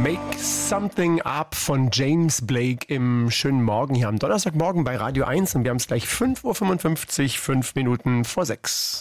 Make Something Up von James Blake im schönen Morgen hier am Donnerstagmorgen bei Radio 1 und wir haben es gleich 5:55 Uhr, 5 Minuten vor 6.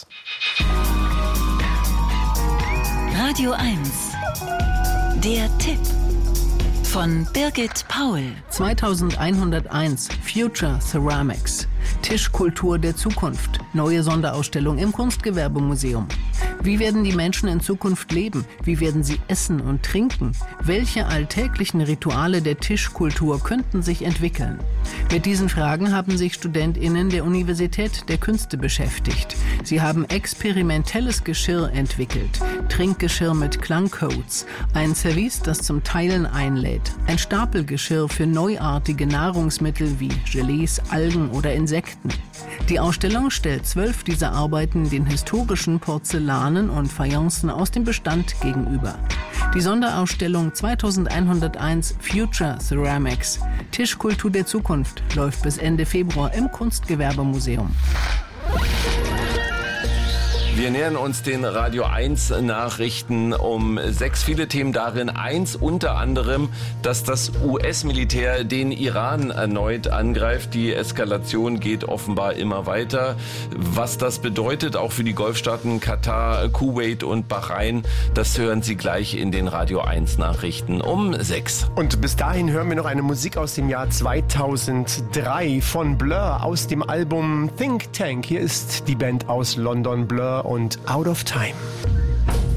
Radio 1, der Tipp von Birgit Paul. 2101 Future Ceramics. Tischkultur der Zukunft. Neue Sonderausstellung im Kunstgewerbemuseum. Wie werden die Menschen in Zukunft leben? Wie werden sie essen und trinken? Welche alltäglichen Rituale der Tischkultur könnten sich entwickeln? Mit diesen Fragen haben sich StudentInnen der Universität der Künste beschäftigt. Sie haben experimentelles Geschirr entwickelt. Trinkgeschirr mit Klangcodes. Ein Service, das zum Teilen einlädt. Ein Stapelgeschirr für neuartige Nahrungsmittel wie Gelees, Algen oder Insekten. Die Ausstellung stellt 12 dieser Arbeiten den historischen Porzellanen und Fayencen aus dem Bestand gegenüber. Die Sonderausstellung 2101 Future Ceramics, Tischkultur der Zukunft, läuft bis Ende Februar im Kunstgewerbemuseum. Wir nähern uns den Radio 1 Nachrichten um 6. Viele Themen darin. Eins unter anderem, dass das US-Militär den Iran erneut angreift. Die Eskalation geht offenbar immer weiter. Was das bedeutet, auch für die Golfstaaten Katar, Kuwait und Bahrain, das hören Sie gleich in den Radio 1 Nachrichten um 6. Und bis dahin hören wir noch eine Musik aus dem Jahr 2003 von Blur aus dem Album Think Tank. Hier ist die Band aus London, Blur und Out of Time.